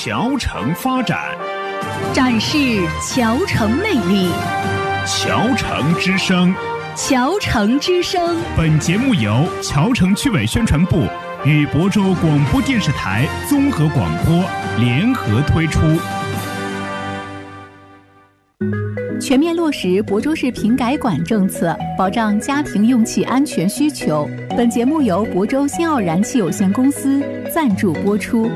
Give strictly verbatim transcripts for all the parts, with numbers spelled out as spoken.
桥城发展， 展示桥城魅力。 桥城之声， 桥城之声。 本节目由桥城区委宣传部与亳州广播电视台综合广播联合推出。 全面落实亳州市平改管政策，保障家庭用气安全需求。本节目由亳州新奥燃气有限公司赞助播出。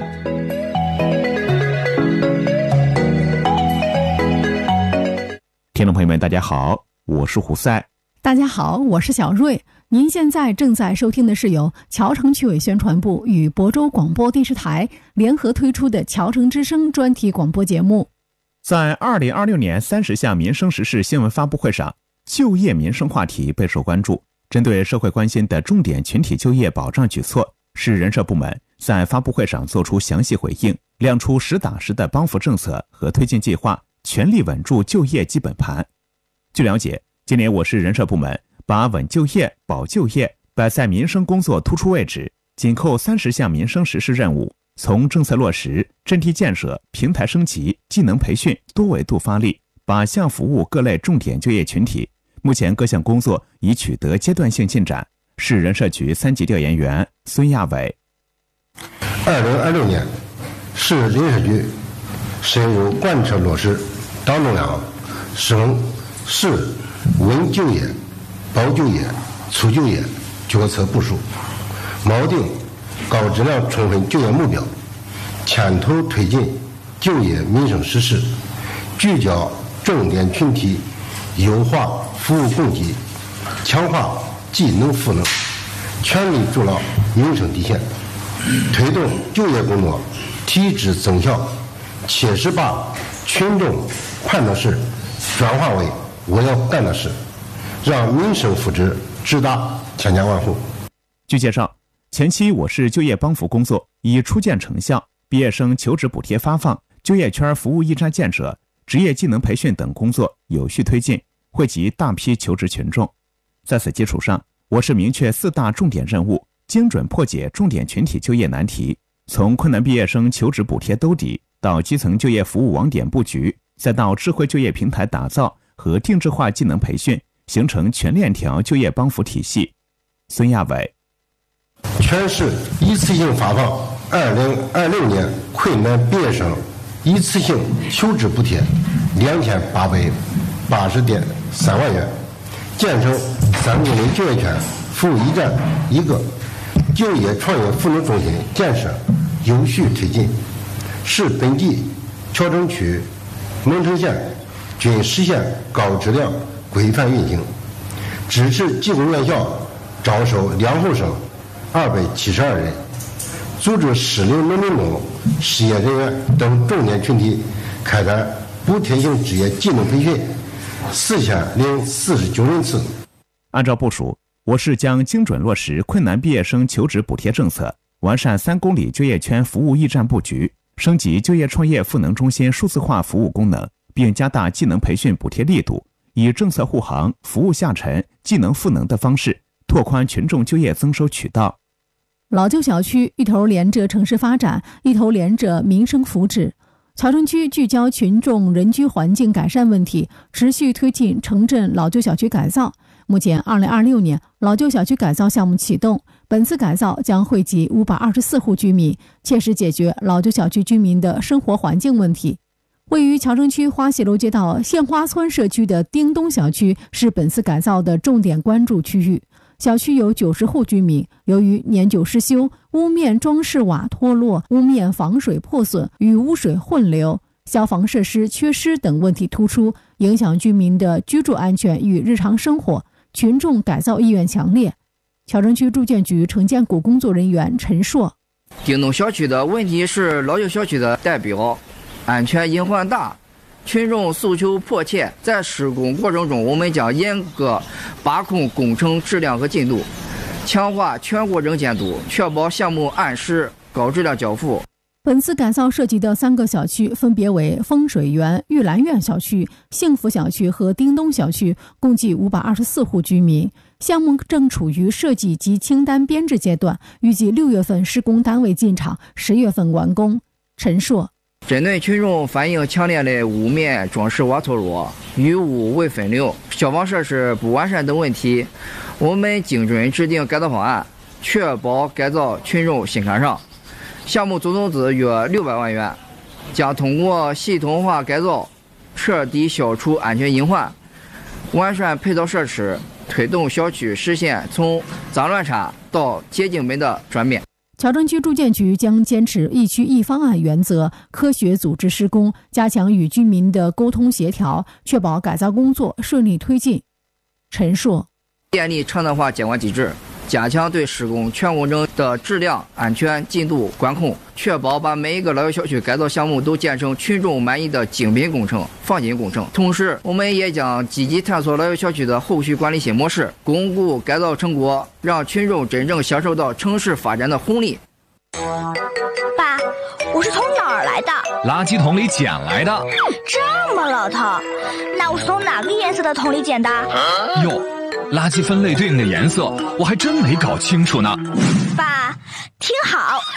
听众朋友们，大家好，我是胡赛。 大家好，我是小瑞。您现在正在收听的是由桥城区委宣传部与亳州广播电视台联合推出的桥城之声专题广播节目。 在二零二六年三十项民生时事新闻发布会上，就业民生话题备受关注。针对社会关心的重点群体就业保障举措，市人社部门在发布会上作出详细回应，亮出实打实的帮扶政策和推进计划，全力稳住就业基本盘。据了解，今年我市人社部门把稳就业、保就业摆在民生工作突出位置，紧扣三十项民生实施任务，从政策落实、阵地建设、平台升级、技能培训多维度发力，靶向服务各类重点就业群体。目前各项工作已取得阶段性进展。市人社局三级调研员孙亚伟。 二零二六年，市人社局深入贯彻落实党中央、省、市稳就业、保就业、促就业决策部署，锚定高质量充分就业目标，牵头推进就业民生实事，聚焦重点群体，优化服务供给，强化技能赋能，全力筑牢民生底线，推动就业工作提质增效，切实把群众盼的事转化为我要干的事，让民生福祉直达千家万户。 据介绍，前期我市就业帮扶工作已初见成效，毕业生求职补贴发放、就业圈服务驿站建设、职业技能培训等工作有序推进，惠及大批求职群众。在此基础上，我市明确四大重点任务，精准破解重点群体就业难题，从困难毕业生求职补贴兜底，到基层就业服务网点布局，再到智慧就业平台打造和定制化技能培训，形成全链条就业帮扶体系。孙亚伟。 全市一次性发放二零二六年困难毕业生一次性求职补贴两千八百八十点三万元，建成三公里就业圈服务驿站一个，就业创业赋能中心建设有序推进，市本地桥城区、蒙城县均实现高质量规范运行，支持技工院校招收两后生二百七十二人，组织适龄农民工、失业人员等重点群体开展补贴性职业技能培训四千零四十九人次。 按照部署，我市将精准落实困难毕业生求职补贴政策，完善三公里就业圈服务驿站布局，升级就业创业赋能中心数字化服务功能，并加大技能培训补贴力度，以政策护航、服务下沉、技能赋能的方式，拓宽群众就业增收渠道。 老旧小区一头连着城市发展，一头连着民生福祉。桥城区聚焦群众人居环境改善问题，持续推进城镇老旧小区改造。目前二零二六年老旧小区改造项目启动，本次改造将惠及五百二十四户居民，切实解决老旧小区居民的生活环境问题。位于桥城区花溪楼街道县花村社区的丁东小区是本次改造的重点关注区域。小区有九十户居民，由于年久失修，屋面装饰瓦脱落，屋面防水破损，与污水混流，消防设施缺失等问题突出，影响居民的居住安全与日常生活，群众改造意愿强烈。桥城区住建局城建股工作人员陈硕。 丁东小区的问题是老旧小区的代表，安全隐患大，群众诉求迫切，在施工过程中，我们将严格把控工程质量和进度，强化全过程监督，确保项目按时高质量交付。 本次改造涉及的三个小区分别为风水园、玉兰苑小区、幸福小区和丁东小区，共计五百二十四户居民。项目正处于设计及清单编制阶段，预计六月份施工单位进场，十月份完工。 陈硕。 针对群众反映强烈的屋面装饰瓦脱落、雨污未分流、消防设施不完善等问题，我们精准制定改造方案，确保改造群众心坎上。项目总投资约六百万元，将通过系统化改造，彻底消除安全隐患，完善配套设施，推动小区实现从脏乱差到洁净美的转变。 桥城区住建局将坚持一区一方案原则，科学组织施工，加强与居民的沟通协调，确保改造工作顺利推进。陈硕， 建立常态化监管机制，加强对施工全工程的质量、安全、进度管控，确保把每一个老幼小区改造项目都建成群众满意的精品工程、放心工程。同时，我们也将积极探索老幼小区的后续管理新模式，巩固改造成果，让群众真正享受到城市发展的红利。 爸，我是从哪儿来的？ 垃圾桶里捡来的。 这么老套，那我是从哪个颜色的桶里捡的？ 哟，垃圾分类对应的颜色我还真没搞清楚呢。 爸，听好。